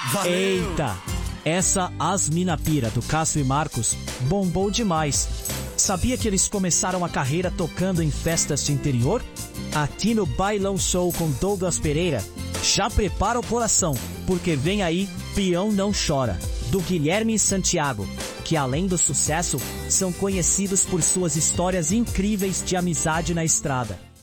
Valeu! Eita! Essa As Mina Pira do Cássio e Marcos bombou demais. Sabia que eles começaram a carreira tocando em festas de interior? Aqui no Bailão Show com Douglas Pereira, já prepara o coração, porque vem aí Peão Não Chora, do Guilherme Santiago, que além do sucesso, são conhecidos por suas histórias incríveis de amizade na estrada.